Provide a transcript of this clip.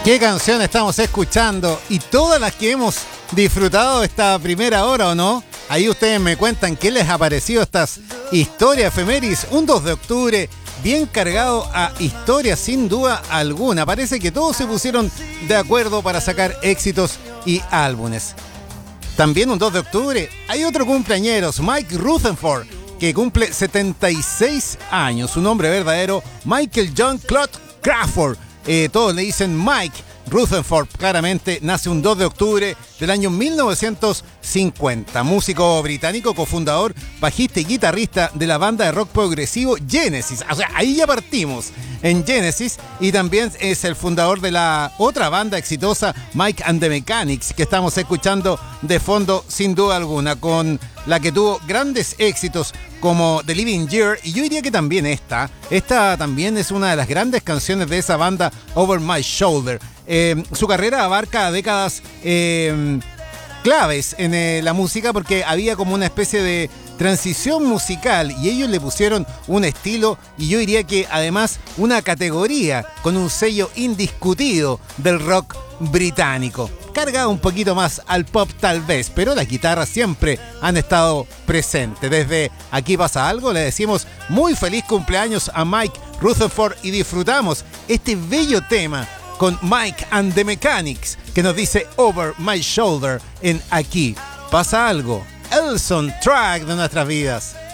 ¿Qué canción estamos escuchando? Y todas las que hemos disfrutado esta primera hora, ¿o no? Ahí ustedes me cuentan qué les ha parecido estas historias efemérides. Un 2 de octubre bien cargado a historias sin duda alguna. Parece que todos se pusieron de acuerdo para sacar éxitos y álbumes. También un 2 de octubre hay otro cumpleañeros, Mike Rutherford, que cumple 76 años. Su nombre verdadero, Michael John Claude Crawford. Todos le dicen Mike Rutherford. Claramente nace un 2 de octubre del año 1950. Músico británico, cofundador, bajista y guitarrista de la banda de rock progresivo Genesis. O sea, ahí ya partimos en Genesis. Y también es el fundador de la otra banda exitosa, Mike and the Mechanics, que estamos escuchando de fondo sin duda alguna, con la que tuvo grandes éxitos como The Living Year, y yo diría que también esta también es una de las grandes canciones de esa banda, Over My Shoulder. Su carrera abarca décadas claves en la música, porque había como una especie de transición musical y ellos le pusieron un estilo, y yo diría que además una categoría con un sello indiscutido del rock británico. Cargado un poquito más al pop tal vez, pero las guitarras siempre han estado presentes. Desde Aquí Pasa Algo le decimos muy feliz cumpleaños a Mike Rutherford y disfrutamos este bello tema con Mike and the Mechanics, que nos dice Over My Shoulder en Aquí Pasa Algo, el soundtrack de nuestras vidas.